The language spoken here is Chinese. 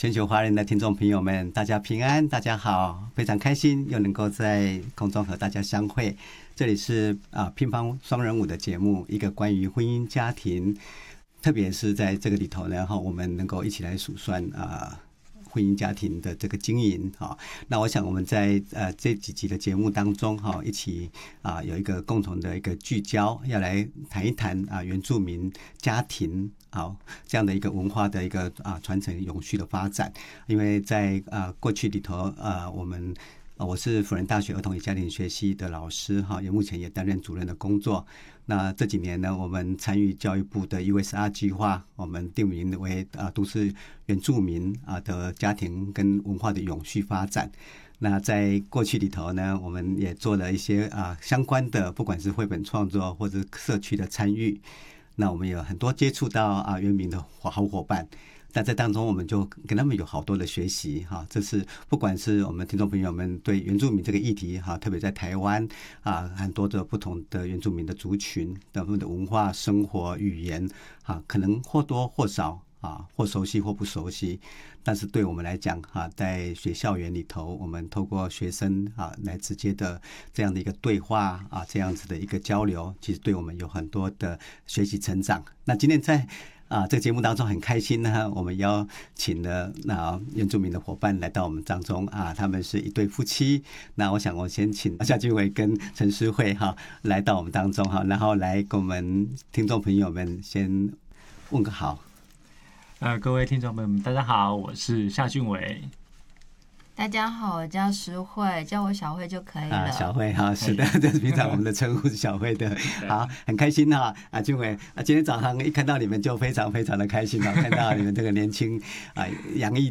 全球华人的听众朋友们，大家平安，大家好，非常开心又能够在空中和大家相会。这里是乒乓双人舞的节目，一个关于婚姻家庭，特别是在这个里头呢，我们能够一起来数算婚姻家庭的这个经营。那我想我们在这几集的节目当中一起有一个共同的一个聚焦，要来谈一谈原住民家庭这样的一个文化的一个传承永续的发展。因为在过去里头我是辅仁大学儿童与家庭学系的老师也目前也担任主任的工作。那这几年呢，我们参与教育部的 USR 计划，我们定名为都市原住民的家庭跟文化的永续发展。那在过去里头呢，我们也做了一些相关的，不管是绘本创作或者社区的参与。那我们有很多接触到原民的好伙伴。那在当中，我们就跟他们有好多的学习这是不管是我们听众朋友们对原住民这个议题特别在台湾很多的不同的原住民的族群，他们的文化、生活、语言可能或多或少或熟悉或不熟悉，但是对我们来讲在校园里头，我们透过学生来直接的这样的一个对话这样子的一个交流，其实对我们有很多的学习成长。那今天在这个节目当中很开心呢，我们邀请了原住民的伙伴来到我们当中他们是一对夫妻。那我想我先请夏俊伟跟陈诗慧来到我们当中然后来跟我们听众朋友们先问个好。 各位听众朋友们，大家好，我是夏俊伟。 大家好，我叫石慧，叫我小慧就可以了。 小慧是的，这是平常我们的称呼是小慧的。好，很开心俊伟今天早上一看到你们就非常非常的开心看到你们这个年轻洋溢